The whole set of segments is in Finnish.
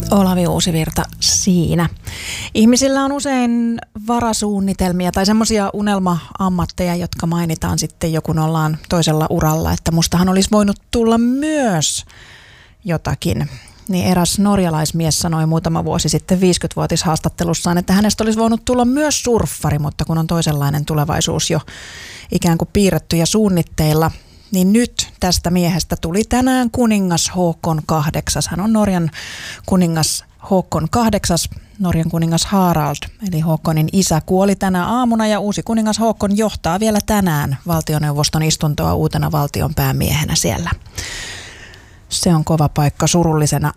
Olavi Uusivirta siinä. Ihmisillä on usein varasuunnitelmia tai semmoisia unelma-ammatteja, jotka mainitaan sitten jo kun ollaan toisella uralla, että mustahan olisi voinut tulla myös jotakin. Niin eräs norjalaismies sanoi muutama vuosi sitten 50-vuotishaastattelussaan, että hänestä olisi voinut tulla myös surffari, mutta kun on toisenlainen tulevaisuus jo ikään kuin piirretty ja suunnitteilla, niin nyt tästä miehestä tuli tänään kuningas Håkon VIII. Hän on Norjan kuningas Håkon VIII, Norjan kuningas Harald, eli Håkonin isä, kuoli tänä aamuna ja uusi kuningas Håkon johtaa vielä tänään valtioneuvoston istuntoa uutena valtion päämiehenä siellä. Se on kova paikka surullisena.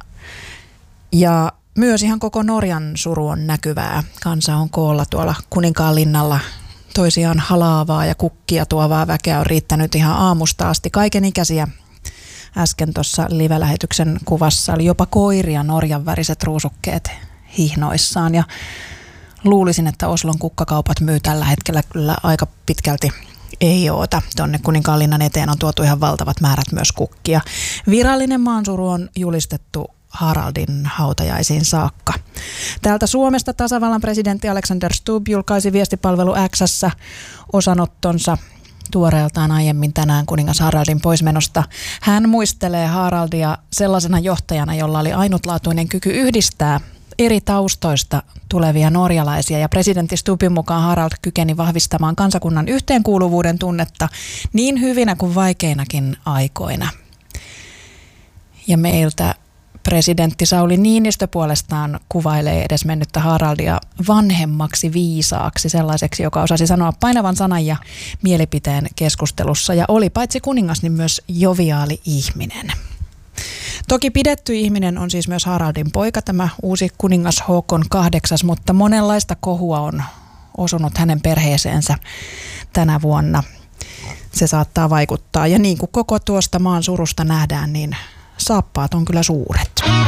Ja myös ihan koko Norjan suru on näkyvää. Kansa on koolla tuolla Kuninkaanlinnalla. Toisiaan halaavaa ja kukkia tuovaa väkeä on riittänyt ihan aamusta asti. Kaikenikäisiä. Äsken tuossa live-lähetyksen kuvassa oli jopa koiria Norjan väriset ruusukkeet hihnoissaan. Ja luulisin, että Oslon kukkakaupat myy tällä hetkellä kyllä aika pitkälti ei oota. Tuonne Kuninkaanlinnan eteen on tuotu ihan valtavat määrät myös kukkia. Virallinen maansuru on julistettu Haraldin hautajaisiin saakka. Täältä Suomesta tasavallan presidentti Alexander Stubb julkaisi viestipalvelu X:ssä osanottonsa tuoreeltaan aiemmin tänään kuningas Haraldin poismenosta. Hän muistelee Haraldia sellaisena johtajana, jolla oli ainutlaatuinen kyky yhdistää eri taustoista tulevia norjalaisia, ja presidentti Stubbin mukaan Harald kykeni vahvistamaan kansakunnan yhteenkuuluvuuden tunnetta niin hyvinä kuin vaikeinakin aikoina. Ja meiltä presidentti Sauli Niinistö puolestaan kuvailee edesmennyttä Haraldia vanhemmaksi viisaaksi, sellaiseksi, joka osasi sanoa painavan sanan ja mielipiteen keskustelussa, ja oli paitsi kuningas, niin myös joviaali ihminen. Toki pidetty ihminen on siis myös Haraldin poika, tämä uusi kuningas Håkon VIII, mutta monenlaista kohua on osunut hänen perheeseensä tänä vuonna. Se saattaa vaikuttaa, ja niin kuin koko tuosta maan surusta nähdään, niin saappaat on kyllä suuret.